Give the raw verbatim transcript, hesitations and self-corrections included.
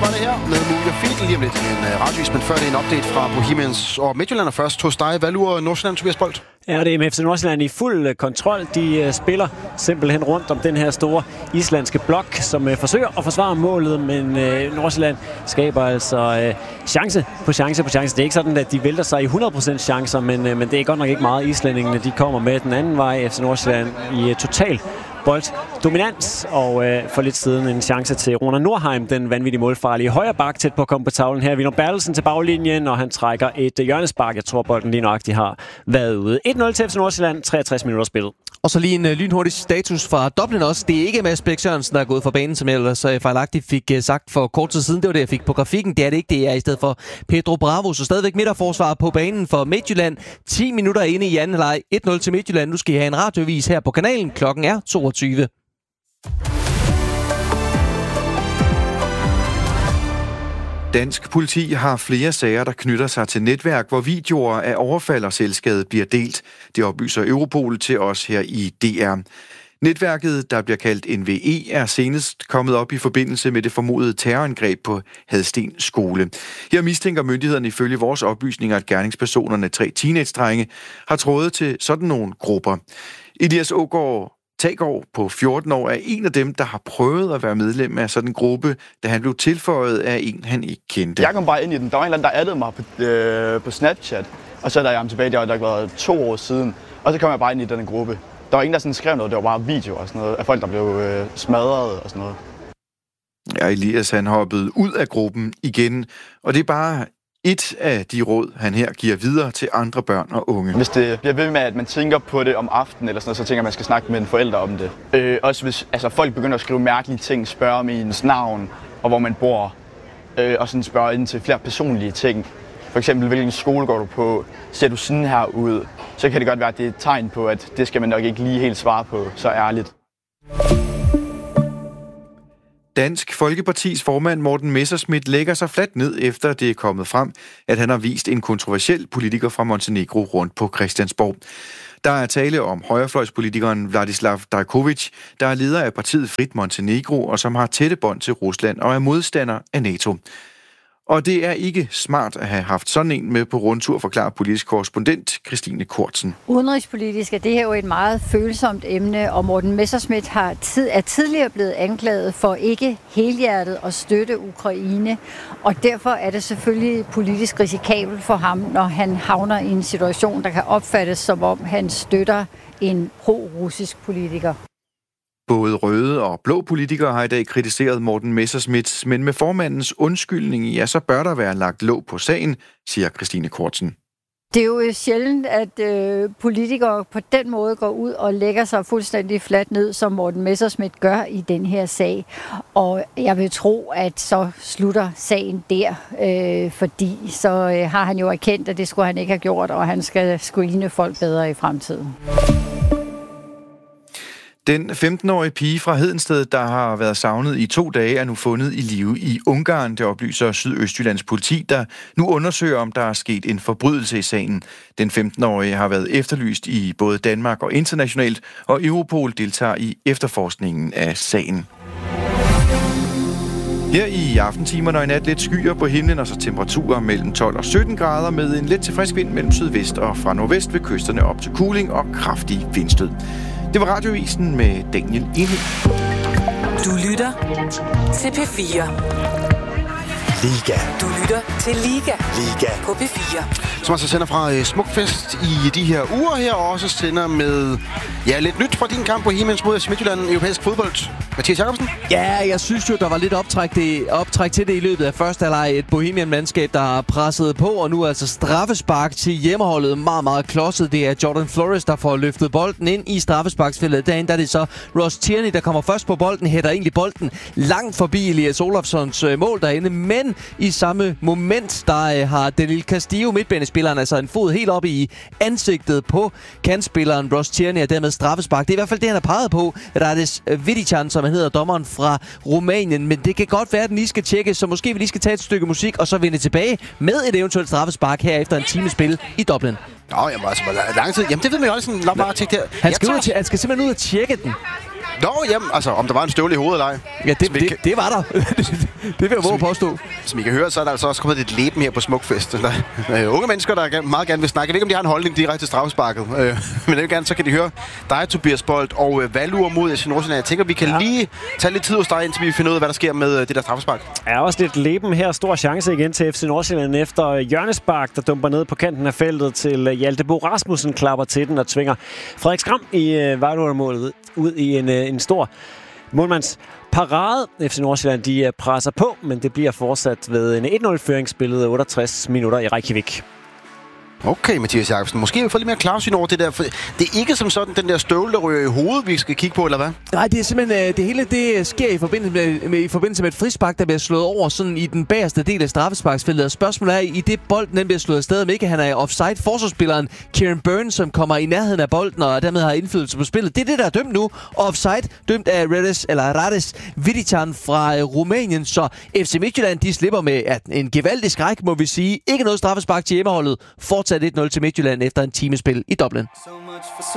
var det her med Muge og Fidel lige om lidt en uh, radiovis, men før det er en update fra Bohemians og Midtjylland og først hos dig. Hvad lurer Nordsjælland, Tobias Bolt? Ja, det er med F C Nordsjælland i fuld kontrol. De uh, spiller simpelthen rundt om den her store islandske blok, som uh, forsøger at forsvare målet, men uh, Nordsjælland skaber altså uh, chance på chance på chance. Det er ikke sådan, at de vælter sig i hundrede procent chancer, men, uh, men det er godt nok ikke meget. Islændingene, de kommer med den anden vej. F C Nordsjælland i uh, total bolddominans, og øh, for lidt siden en chance til Rúnar Norheim, den vanvittige målfarlige højre bak, tæt på at komme på tavlen her. Vino Bertelsen til baglinjen, og han trækker et øh, hjørnespark. Jeg tror, bolden lige nøjagtigt har været ude. et nul til F C Nordsjælland, treogtres minutter spillet. Og så lige en uh, lynhurtig status fra Dublin også. Det er ikke Mads Bæk Sørensen, der er gået fra banen, som jeg ellers uh, fejlagtigt fik uh, sagt for kort tid siden. Det var det, jeg fik på grafikken. Det er det ikke. Det er i stedet for Pedro Bravo. Så stadigvæk midterforsvar på banen for Midtjylland. ti minutter inde i anden halvleg. et nul til Midtjylland. Nu skal I have en radiovis her på kanalen. Klokken er toogtyve. Dansk politi har flere sager, der knytter sig til netværk, hvor videoer af overfald og selvskade bliver delt. Det oplyser Europol til os her i D R. Netværket, der bliver kaldt N V E, er senest kommet op i forbindelse med det formodede terrorangreb på Hadsten skole. Her mistænker myndighederne ifølge vores oplysninger, at gerningspersonerne, tre teenage-drenge, har trådet til sådan nogle grupper. Elias Ågaard Taggaard på fjorten år er en af dem, der har prøvet at være medlem af sådan en gruppe, da han blev tilføjet af en, han ikke kendte. Jeg kom bare ind i den. Der var en eller anden, der addede mig på, øh, på Snapchat, og så er der jeg ham tilbage, det har der været to år siden, og så kom jeg bare ind i den gruppe. Der var ingen, der sådan skrev noget, det var bare videoer og sådan noget, af folk, der blev øh, smadret og sådan noget. Ja, Elias han hoppede ud af gruppen igen, og det er bare et af de råd, han her giver videre til andre børn og unge. Hvis det bliver ved med, at man tænker på det om aftenen eller sådan noget, så tænker man, at man skal snakke med en forælder om det. Øh, også hvis altså, folk begynder at skrive mærkelige ting, spørge om ens navn og hvor man bor, øh, og sådan spørge ind til flere personlige ting. For eksempel, hvilken skole går du på? Ser du sådan her ud? Så kan det godt være, at det er et tegn på, at det skal man nok ikke lige helt svare på så ærligt. Dansk Folkepartis formand Morten Messerschmidt lægger sig fladt ned, efter det er kommet frem, at han har vist en kontroversiel politiker fra Montenegro rundt på Christiansborg. Der er tale om højrefløjspolitikeren Vladislav Dajkovic, der er leder af partiet Frit Montenegro, og som har tætte bånd til Rusland og er modstander af NATO. Og det er ikke smart at have haft sådan en med på rundtur, forklarer politisk korrespondent Christine Kortsen. Udenrigspolitisk er det her jo et meget følsomt emne, og Morten Messerschmidt har tid, er tidligere blevet anklaget for ikke helhjertet at støtte Ukraine. Og derfor er det selvfølgelig politisk risikabelt for ham, når han havner i en situation, der kan opfattes som om han støtter en pro-russisk politiker. Både røde og blå politikere har i dag kritiseret Morten Messerschmidt, men med formandens undskyldning, ja, så bør der være lagt låg på sagen, siger Christine Kortsen. Det er jo sjældent, at øh, politikere på den måde går ud og lægger sig fuldstændig fladt ned, som Morten Messerschmidt gør i den her sag. Og jeg vil tro, at så slutter sagen der, øh, fordi så øh, har han jo erkendt, at det skulle han ikke have gjort, og han skal screene folk bedre i fremtiden. Den femten-årige pige fra Hedensted, der har været savnet i to dage, er nu fundet i live i Ungarn. Det oplyser Sydøstjyllands politi, der nu undersøger, om der er sket en forbrydelse i sagen. Den femten-årige har været efterlyst i både Danmark og internationalt, og Europol deltager i efterforskningen af sagen. Her i aftentimerne og i nat lidt skyer på himlen, og så temperaturer mellem tolv og sytten grader med en let til frisk vind mellem sydvest og fra nordvest ved kysterne op til kuling og kraftig vindstød. Det var Radiovisen med Daniel Enhed. Du lytter til P fire. Liga. Du lytter til Liga. Liga. På P fire. Som altså sender fra uh, Smukfest i de her uger her, og også sender med ja, lidt nyt fra din kamp på Bohemians mod Midtjylland europæisk fodbold. Mathias Jacobsen? Ja, jeg synes jo, der var lidt optræk, det, optræk til det i løbet af første halvleg. Et Bohemian-mandskab, der har presset på, og nu altså straffespark til hjemmeholdet. Meget, meget klodset. Det er Jordan Flores, der får løftet bolden ind i straffesparksfeltet. Derinde der er det så Ross Tierney, der kommer først på bolden, hætter egentlig bolden langt forbi Elias Olofssons øh, mål derinde. Men i samme moment, der øh, har Danil Castillo, midtbanespilleren, altså en fod helt op i ansigtet på kantspilleren Ross Tierney, og dermed straffespark. Det er i hvert fald det, han har peget på. Radis Vidican, som han hedder, dommeren fra Rumænien. Men det kan godt være, at den lige skal tjekke, så måske vi lige skal tage et stykke musik, og så vende tilbage med et eventuelt straffespark her efter en times spil i Dublin. Nå, jamen altså, hvor lang tid. Jamen, det ved man jo også sådan, lad bare tjekke der. Han skal, ud til, han skal simpelthen ud og tjekke den. Nå, jamen, altså, om der var en støvle i hovedet eller ej. Ja, det, det, det var der. Det vil jeg våge påstå. Som I kan høre, så er der altså også kommet lidt leben her på Smukfest. Der er øh, unge mennesker, der meget gerne vil snakke. Jeg ved ikke, om de har en holdning direkte til straffesparket. Øh, men det gerne, så kan de høre dig, Tobias Bolt, og øh, Valur mod F C Nordsjælland. Jeg tænker, vi kan ja. lige tage lidt tid hos dig, indtil vi finder ud af, hvad der sker med øh, det der straffespark. Er også lidt leben her. Stor chance igen til F C Nordsjælland efter hjørnespark, der dumper ned på kanten af feltet til øh, Hjalte Bo Rasmussen, klapper til den og tvinger Frederik Skram i øh, Valur-målet ud i en, øh, en stor målmands parade. F C Nordsjælland, de presser på, men det bliver fortsat ved en et nul-føring spillet otteogtres minutter i Reykjavik. Okay, Mathias Jakobsen. Måske vi får lidt mere klarsyn over det der. For det er ikke som sådan den der støvle, der ryger i hovedet, vi skal kigge på, eller hvad? Nej, det er simpelthen... Det hele det sker i forbindelse med, med, i forbindelse med et frispark, der bliver slået over sådan i den bagerste del af straffesparksfeltet. Og spørgsmålet er, i det bolden den bliver slået afsted, om ikke han er offside. Forsvarsspilleren Kieran Burns, som kommer i nærheden af bolden og dermed har indflydelse på spillet. Det er det, der er dømt nu. Offside, dømt af Rades, eller Rades Vidican fra øh, Rumænien. Så F C Midtjylland, de slipper med at en gevaldig skræk, må vi sige. Ikke noget straffespark til hjemmeholdet. Fortsat et nul til Midtjylland efter en timespil i Dublin.